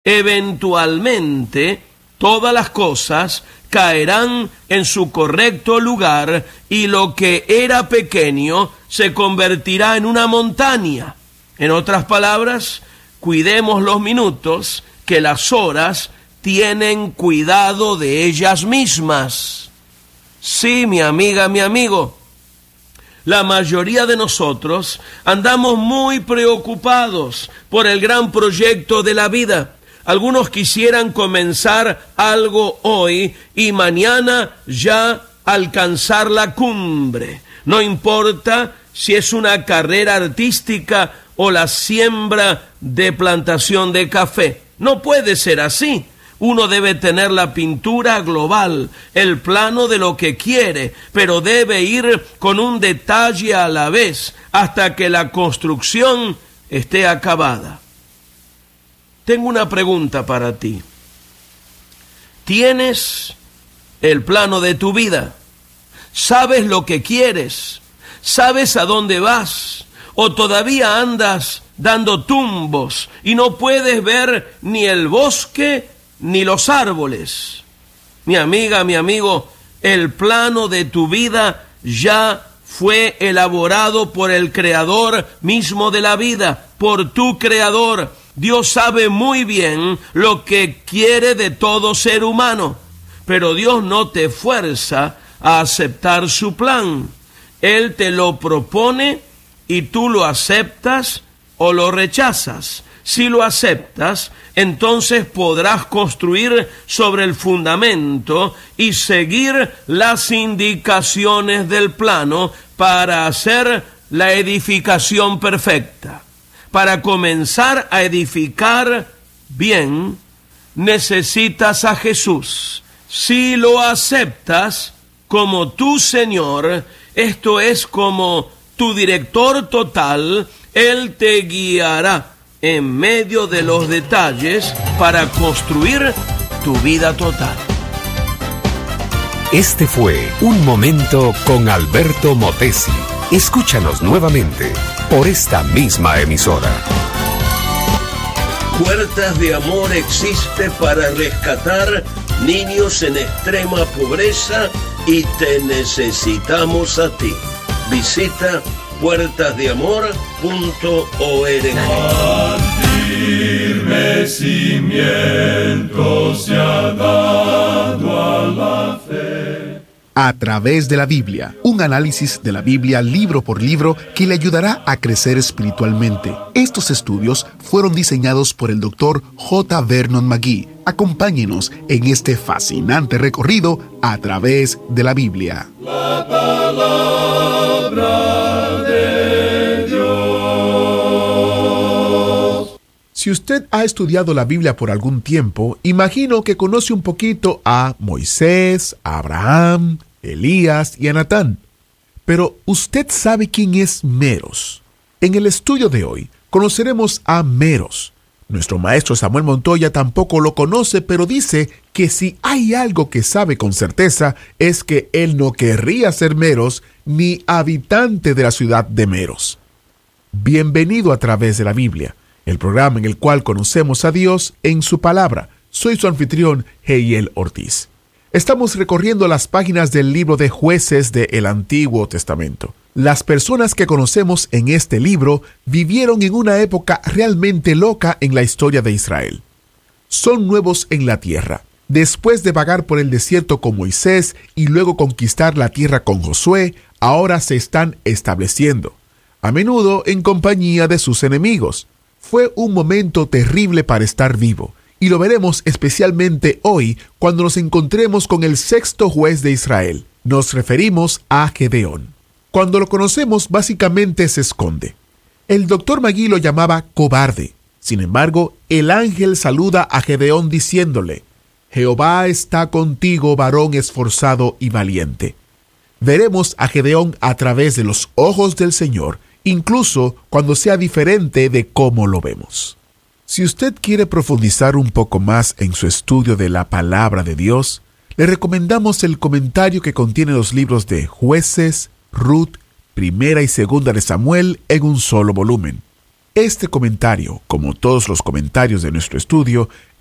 Eventualmente, todas las cosas caerán en su correcto lugar y lo que era pequeño se convertirá en una montaña. En otras palabras, cuidemos los minutos, que las horas tienen cuidado de ellas mismas. Sí, mi amiga, mi amigo, la mayoría de nosotros andamos muy preocupados por el gran proyecto de la vida. Algunos quisieran comenzar algo hoy y mañana ya alcanzar la cumbre. No importa si es una carrera artística o la siembra de plantación de café. No puede ser así. Uno debe tener la pintura global, el plano de lo que quiere, pero debe ir con un detalle a la vez hasta que la construcción esté acabada. Tengo una pregunta para ti. ¿Tienes el plano de tu vida? ¿Sabes lo que quieres? ¿Sabes a dónde vas? ¿O todavía andas dando tumbos y no puedes ver ni el bosque ni los árboles? Mi amiga, mi amigo, el plano de tu vida ya fue elaborado por el Creador mismo de la vida, por tu Creador. Dios sabe muy bien lo que quiere de todo ser humano, pero Dios no te fuerza a aceptar su plan. Él te lo propone y tú lo aceptas o lo rechazas. Si lo aceptas, entonces podrás construir sobre el fundamento y seguir las indicaciones del plano para hacer la edificación perfecta. Para comenzar a edificar bien, necesitas a Jesús. Si lo aceptas como tu Señor, esto es como tu director total, Él te guiará en medio de los detalles para construir tu vida total. Este fue Un Momento con Alberto Motesi. Escúchanos nuevamente por esta misma emisora. Puertas de Amor existe para rescatar niños en extrema pobreza y te necesitamos a ti. Visita puertasdeamor.org. Firme cimiento se ha dado a la fe. A través de la Biblia, un análisis de la Biblia libro por libro que le ayudará a crecer espiritualmente. Estos estudios fueron diseñados por el Dr. J. Vernon McGee. Acompáñenos en este fascinante recorrido a través de la Biblia. La palabra de Dios. Si usted ha estudiado la Biblia por algún tiempo, imagino que conoce un poquito a Moisés, a Abraham, Elías y a Natán. Pero ¿usted sabe quién es Meros? En el estudio de hoy conoceremos a Meros. Nuestro maestro Samuel Montoya tampoco lo conoce, pero dice que si hay algo que sabe con certeza es que él no querría ser Meros ni habitante de la ciudad de Meros. Bienvenido a través de la Biblia, el programa en el cual conocemos a Dios en su palabra. Soy su anfitrión, Heiel Ortiz. Estamos recorriendo las páginas del libro de Jueces del Antiguo Testamento. Las personas que conocemos en este libro vivieron en una época realmente loca en la historia de Israel. Son nuevos en la tierra. Después de vagar por el desierto con Moisés y luego conquistar la tierra con Josué, ahora se están estableciendo, a menudo en compañía de sus enemigos. Fue un momento terrible para estar vivo, y lo veremos especialmente hoy cuando nos encontremos con el sexto juez de Israel. Nos referimos a Gedeón. Cuando lo conocemos, básicamente se esconde. El Dr. McGee lo llamaba cobarde. Sin embargo, el ángel saluda a Gedeón diciéndole: Jehová está contigo, varón esforzado y valiente. Veremos a Gedeón a través de los ojos del Señor, incluso cuando sea diferente de cómo lo vemos. Si usted quiere profundizar un poco más en su estudio de la palabra de Dios, le recomendamos el comentario que contiene los libros de Jueces, Ruth, Primera y Segunda de Samuel en un solo volumen. Este comentario, como todos los comentarios de nuestro estudio,